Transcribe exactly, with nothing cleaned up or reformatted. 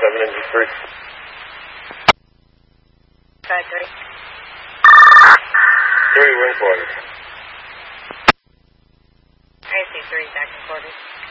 eleven, engine three. Five three. Three, one quarter. I see three, back in quarters.